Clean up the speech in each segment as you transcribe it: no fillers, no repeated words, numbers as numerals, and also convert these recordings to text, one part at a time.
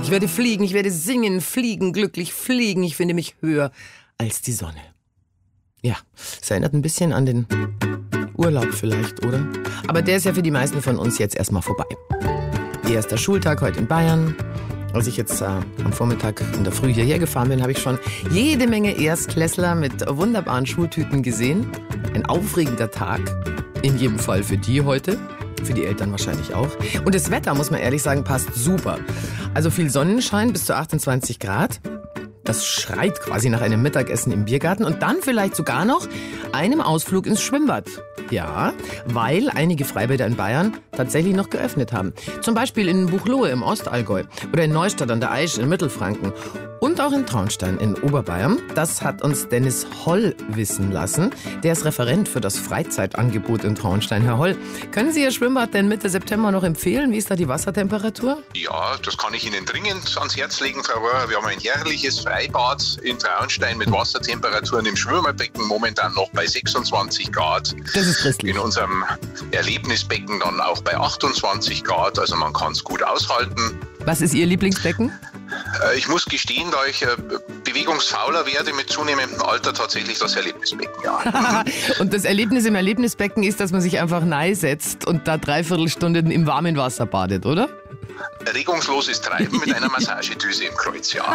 Ich werde fliegen, ich werde singen, fliegen, glücklich fliegen. Ich finde mich höher als die Sonne. Ja, es erinnert ein bisschen an den Urlaub vielleicht, oder? Aber der ist ja für die meisten von uns jetzt erstmal vorbei. Erster Schultag heute in Bayern. Als ich jetzt am Vormittag in der Früh hierher gefahren bin, habe ich schon jede Menge Erstklässler mit wunderbaren Schultüten gesehen. Ein aufregender Tag, in jedem Fall für die heute, für die Eltern wahrscheinlich auch. Und das Wetter, muss man ehrlich sagen, passt super. Also viel Sonnenschein, bis zu 28 Grad. Das schreit quasi nach einem Mittagessen im Biergarten und dann vielleicht sogar noch einem Ausflug ins Schwimmbad. Ja, weil einige Freibäder in Bayern tatsächlich noch geöffnet haben. Zum Beispiel in Buchloe im Ostallgäu oder in Neustadt an der Aisch in Mittelfranken und auch in Traunstein in Oberbayern. Das hat uns Dennis Holl wissen lassen. Der ist Referent für das Freizeitangebot in Traunstein. Herr Holl, können Sie Ihr Schwimmbad denn Mitte September noch empfehlen? Wie ist da die Wassertemperatur? Ja, das kann ich Ihnen dringend ans Herz legen, Frau Rohrer. Wir haben ein jährliches Freibad in Traunstein mit Wassertemperaturen im Schwimmerbecken momentan noch bei 26 Grad. Das ist christlich. In unserem Erlebnisbecken dann auch bei 28 Grad. Also man kann es gut aushalten. Was ist Ihr Lieblingsbecken? Ich muss gestehen, da ich bewegungsfauler werde mit zunehmendem Alter, tatsächlich das Erlebnisbecken, ja. Und das Erlebnis im Erlebnisbecken ist, dass man sich einfach setzt und da 3/4 Stunden im warmen Wasser badet, oder? Regungsloses Treiben mit einer Massagedüse im Kreuz, ja.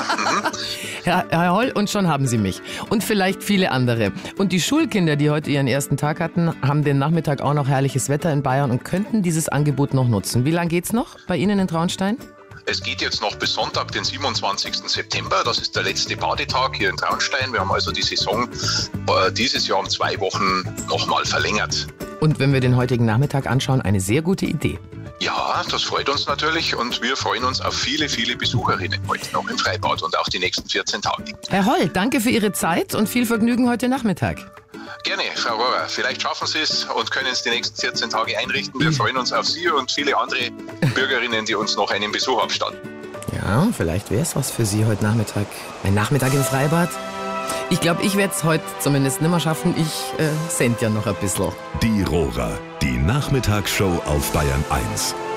Herr Holl, und schon haben Sie mich. Und vielleicht viele andere. Und die Schulkinder, die heute ihren ersten Tag hatten, haben den Nachmittag auch noch herrliches Wetter in Bayern und könnten dieses Angebot noch nutzen. Wie lange geht's noch bei Ihnen in Traunstein? Es geht jetzt noch bis Sonntag, den 27. September. Das ist der letzte Badetag hier in Traunstein. Wir haben also die Saison dieses Jahr um 2 Wochen nochmal verlängert. Und wenn wir den heutigen Nachmittag anschauen, eine sehr gute Idee. Ja, das freut uns natürlich und wir freuen uns auf viele, viele Besucherinnen heute noch im Freibad und auch die nächsten 14 Tage. Herr Holl, danke für Ihre Zeit und viel Vergnügen heute Nachmittag. Gerne, Frau Rohrer. Vielleicht schaffen Sie es und können es die nächsten 14 Tage einrichten. Wir freuen uns auf Sie und viele andere Bürgerinnen, die uns noch einen Besuch abstatten. Ja, vielleicht wäre es was für Sie heute Nachmittag. Ein Nachmittag im Freibad. Ich glaube, ich werde es heute zumindest nicht mehr schaffen. Ich send ja noch ein bisschen. Die Rohrer, die Nachmittagsshow auf Bayern 1.